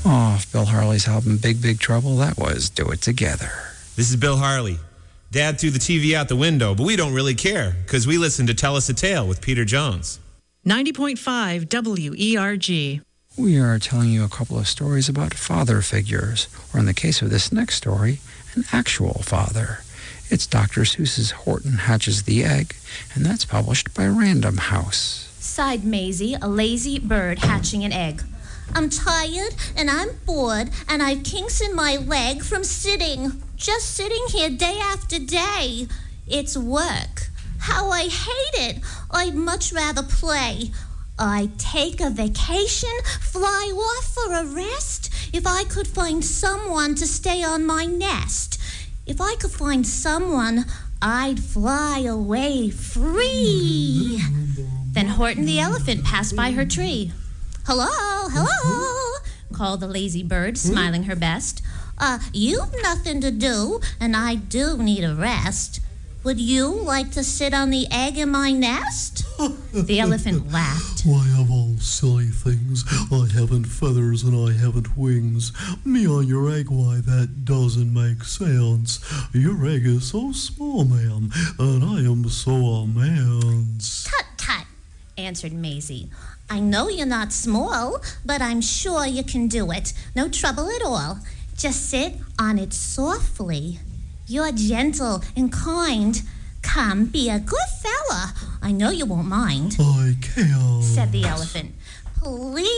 Oh, if Bill Harley's helping Big Trouble, that was Do It Together. This is Bill Harley. Dad threw the TV out the window, but we don't really care because we listen to Tell Us a Tale with Peter Jones. 90.5 WERG. We are telling you a couple of stories about father figures, or in the case of this next story, an actual father. It's Dr. Seuss's Horton Hatches the Egg, and that's published by Random House. Sighed Maisie, a lazy bird hatching an egg. I'm tired and I'm bored and I've kinks in my leg from sitting. Just sitting here day after day. It's work. How I hate it. I'd much rather play. I'd take a vacation, fly off for a rest, if I could find someone to stay on my nest. If I could find someone, I'd fly away free. Then Horton the elephant passed by her tree. Hello, hello, called the lazy bird, smiling her best. You've nothing to do, and I do need a rest. Would you like to sit on the egg in my nest? The elephant laughed. Why, of all silly things, I haven't feathers and I haven't wings. Me on your egg, why, that doesn't make sense. Your egg is so small, ma'am, and I am so immense. Tut, tut, answered Maisie. I know you're not small, but I'm sure you can do it. No trouble at all. Just sit on it softly. You're gentle and kind. Come, be a good fella. I know you won't mind. I can't, said the elephant. Please,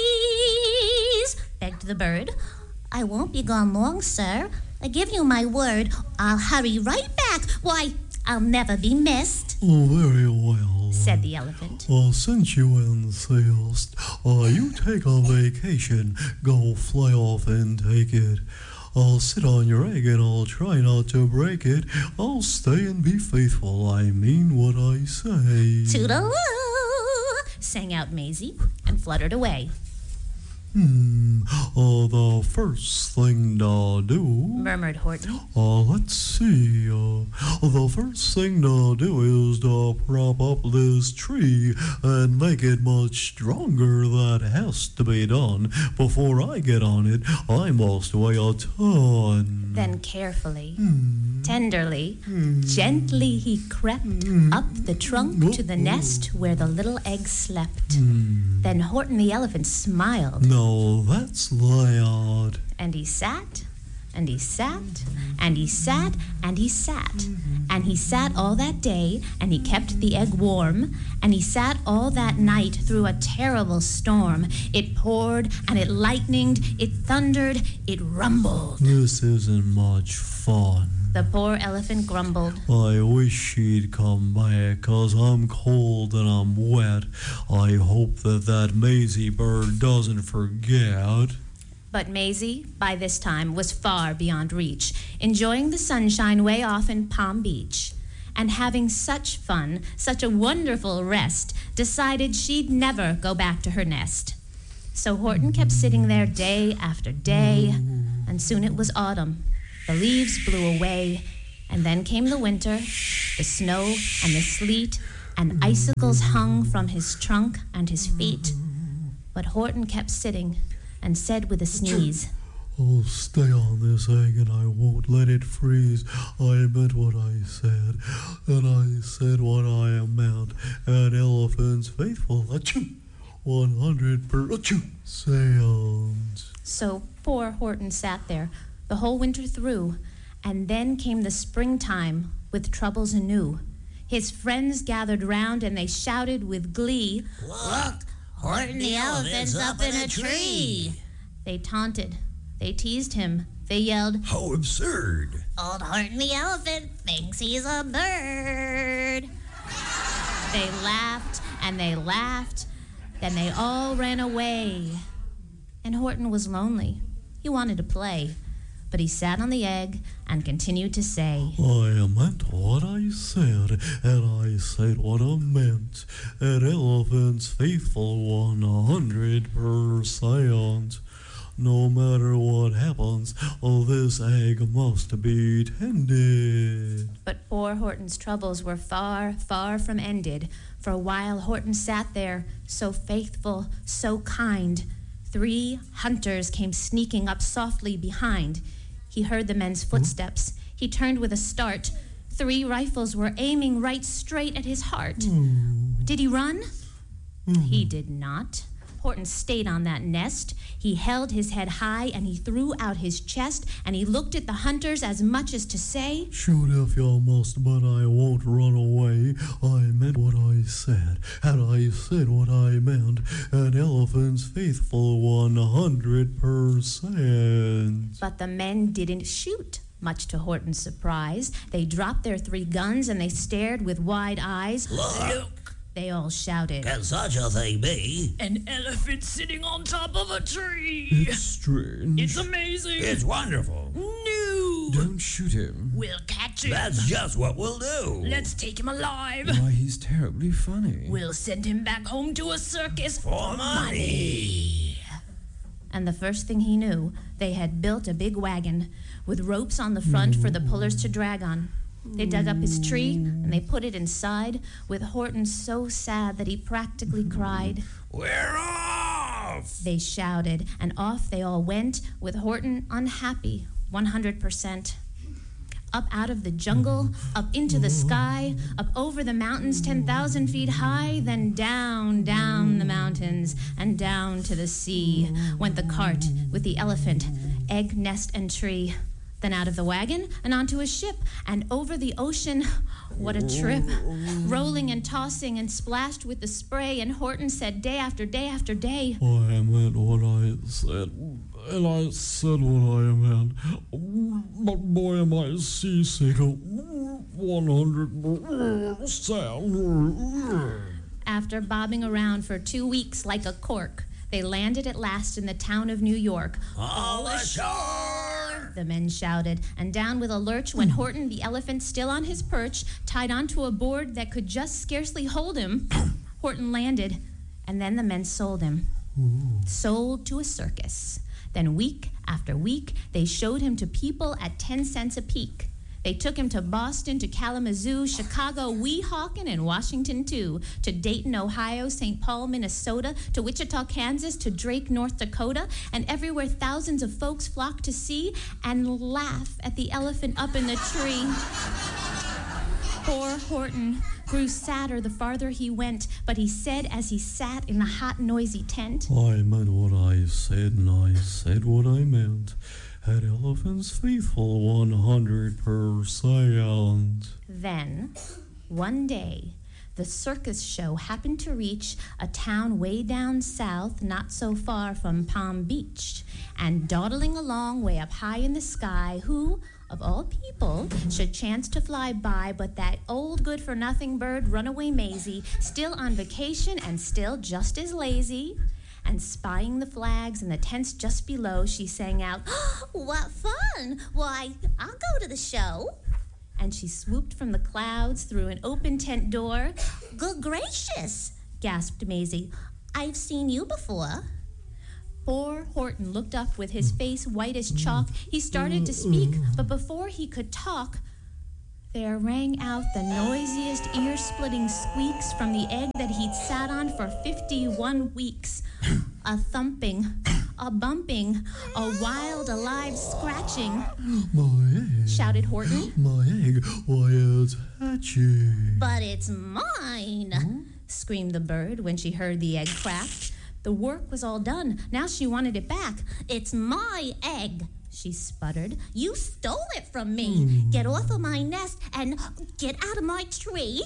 begged the bird. I won't be gone long, sir. I give you my word. I'll hurry right back. Why, I'll never be missed. Oh, very well, said the elephant. Since you insist, you take a vacation. Go fly off and take it. I'll sit on your egg and I'll try not to break it. I'll stay and be faithful. I mean what I say. Toodaloo, sang out Maisie and fluttered away. The first thing to do, murmured Horton. Let's see. The first thing to do is to prop up this tree and make it much stronger. That has to be done. Before I get on it, I must weigh a ton. Then carefully, tenderly, gently he crept up the trunk to the nest where the little egg slept. Then Horton the elephant smiled. No, that's loud. And he sat, and he sat, and he sat, and he sat. And he sat all that day, and he kept the egg warm. And he sat all that night through a terrible storm. It poured, and it lightened, it thundered, it rumbled. This isn't much fun. The poor elephant grumbled. I wish she'd come back, 'cause I'm cold and I'm wet. I hope that Maisie bird doesn't forget. But Maisie, by this time, was far beyond reach, enjoying the sunshine way off in Palm Beach. And having such fun, such a wonderful rest, decided she'd never go back to her nest. So Horton kept sitting there day after day, and soon it was autumn. The leaves blew away, and then came the winter, the snow and the sleet, and icicles hung from his trunk and his feet. But Horton kept sitting and said with a sneeze, I'll stay on this egg and I won't let it freeze. I meant what I said, and I said what I meant. An elephant's faithful, 100% So poor Horton sat there the whole winter through, and then came the springtime with troubles anew. His friends gathered round and they shouted with glee, Look, Horton the elephant's up in a tree. They taunted, they teased him, they yelled, How absurd. Old Horton the elephant thinks he's a bird. They laughed and they laughed, then they all ran away. And Horton was lonely. He wanted to play. But he sat on the egg and continued to say, I meant what I said, and I said what I meant. An elephant's faithful 100%. No matter what happens, this egg must be tended. But poor Horton's troubles were far, far from ended. For a while Horton sat there, so faithful, so kind. 3 hunters came sneaking up softly behind. He heard the men's footsteps. He turned with a start. 3 rifles were aiming right straight at his heart. Did he run? He did not. Horton stayed on that nest. He held his head high and he threw out his chest and he looked at the hunters as much as to say, Shoot if you must, but I won't run away. I meant what I said, and I said what I meant. An elephant's faithful 100%. But the men didn't shoot. Much to Horton's surprise, they dropped their 3 guns and they stared with wide eyes. Look! They all shouted. Can such a thing be? An elephant sitting on top of a tree. It's strange. It's amazing. It's wonderful. No. Don't shoot him. We'll catch him. That's just what we'll do. Let's take him alive. Why, he's terribly funny. We'll send him back home to a circus For money. And the first thing he knew, they had built a big wagon with ropes on the front for the pullers to drag on. They dug up his tree and they put it inside, with Horton so sad that he practically cried. We're off! They shouted, and off they all went, with Horton unhappy 100%. Up out of the jungle, up into the sky, up over the mountains 10,000 feet high, then down, down the mountains, and down to the sea went the cart with the elephant, egg, nest, and tree. Then out of the wagon and onto a ship and over the ocean. What a trip. Rolling and tossing and splashed with the spray, and Horton said day after day after day, I meant what I said, and I said what I meant. But boy, am I seasick. 100%. After bobbing around for 2 weeks like a cork, they landed at last in the town of New York. All ashore! The men shouted, and down with a lurch went Horton, the elephant, still on his perch, tied onto a board that could just scarcely hold him. Horton landed, and then the men sold him. Sold to a circus. Then week after week, they showed him to people at 10 cents a peek. They took him to Boston, to Kalamazoo, Chicago, Weehawken, and Washington, too. To Dayton, Ohio, St. Paul, Minnesota, to Wichita, Kansas, to Drake, North Dakota, and everywhere thousands of folks flocked to see and laugh at the elephant up in the tree. Poor Horton grew sadder the farther he went, but he said as he sat in the hot, noisy tent, I meant what I said, and I said what I meant. An elephant's faithful 100%. Then, one day, the circus show happened to reach a town way down south, not so far from Palm Beach. And dawdling along way up high in the sky, who, of all people, should chance to fly by but that old good-for-nothing bird, Runaway Maisie, still on vacation and still just as lazy. And spying the flags and the tents just below, she sang out, "What fun! Why, I'll go to the show." And she swooped from the clouds through an open tent door. "Good gracious," gasped Maisie. "I've seen you before." Poor Horton looked up with his face white as chalk. He started to speak, but before he could talk, there rang out the noisiest ear-splitting squeaks from the egg that he'd sat on for 51 weeks. A thumping, a bumping, a wild, alive scratching. My egg. Shouted Horton. My egg, why it's hatching. "But it's mine," screamed the bird when she heard the egg crack. The work was all done. Now she wanted it back. "It's my egg," she sputtered. "You stole it from me. Get off of my nest and get out of my tree."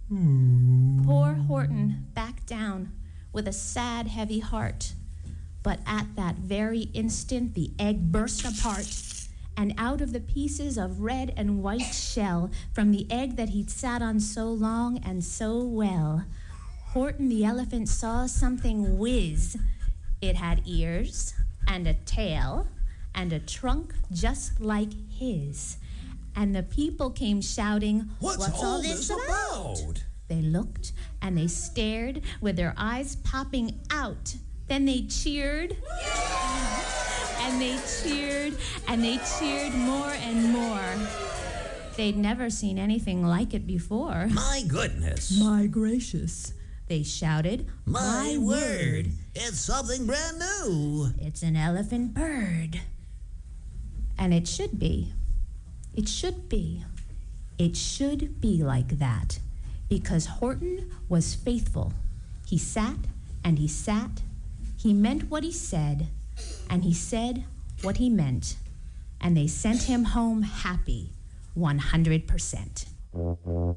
Poor Horton backed down with a sad, heavy heart. But at that very instant, the egg burst apart, and out of the pieces of red and white shell from the egg that he'd sat on so long and so well, Horton the elephant saw something whiz. It had ears and a tail and a trunk just like his. And the people came shouting, What's all this about? They looked and they stared with their eyes popping out. Then they cheered. And they cheered and they cheered more and more. They'd never seen anything like it before. My goodness. My gracious. They shouted, My word. It's something brand new. It's an elephant bird. And it should be. It should be. It should be like that. Because Horton was faithful. He sat and he sat. He meant what he said. And he said what he meant. And they sent him home happy, 100%.